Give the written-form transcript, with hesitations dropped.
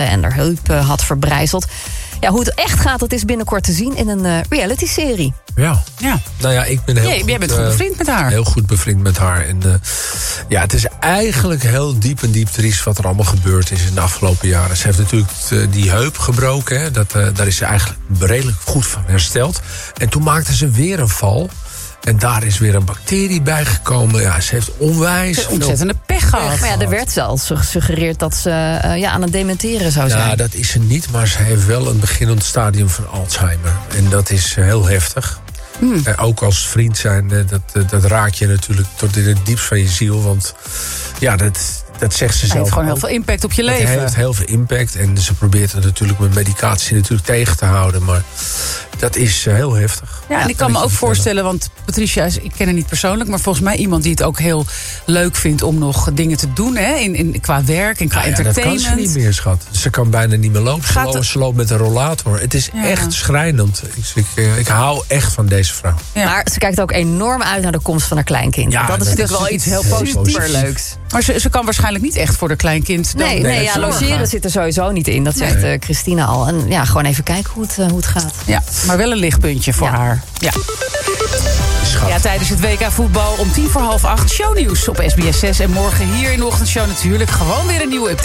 en haar heup had verbrijzeld. Ja, hoe het echt gaat, dat is binnenkort te zien in een reality-serie. Ja. Nou ja, ik ben jij bent goed bevriend met haar. Heel goed bevriend met haar. En het is eigenlijk heel diep triest wat er allemaal gebeurd is in de afgelopen jaren. Ze heeft natuurlijk die heup gebroken. Hè. Daar is ze eigenlijk redelijk goed van hersteld. En toen maakte ze weer een val. En daar is weer een bacterie bijgekomen. Ja, ze heeft onwijs ontzettende pech gehad. Maar ja, er werd zelfs gesuggereerd dat ze aan het dementeren zou zijn. Ja, dat is ze niet, maar ze heeft wel een beginnend stadium van Alzheimer. En dat is heel heftig. Ook als vriend zijn, dat raakt je natuurlijk tot in het diepst van je ziel. Want ja, dat zegt ze zelf. Het heeft gewoon ook. heel veel impact op je leven. Het heeft heel veel impact. En ze probeert het natuurlijk met medicatie natuurlijk tegen te houden. Maar dat is heel heftig. Ja, en ik kan me ook voorstellen, want Patricia is, ik ken haar niet persoonlijk, maar volgens mij iemand die het ook heel leuk vindt om nog dingen te doen, hè, qua werk en qua entertainment. Dat kan ze niet meer, schat. Ze kan bijna niet meer lopen. Ze loopt met een rollator. Het is echt schrijnend. Ik hou echt van deze vrouw. Ja. Maar ze kijkt ook enorm uit naar de komst van haar kleinkind. Ja, dat is natuurlijk wel iets heel positiefs. Maar ze kan waarschijnlijk niet echt voor haar kleinkind. Nee, logeren zit er sowieso niet in. Dat zegt Christina al. En ja, gewoon even kijken hoe het gaat. Ja, maar wel een lichtpuntje voor haar. Ja. Ja, tijdens het WK voetbal om 7:45 shownieuws op SBS 6. En morgen hier in de ochtendshow natuurlijk gewoon weer een nieuwe update.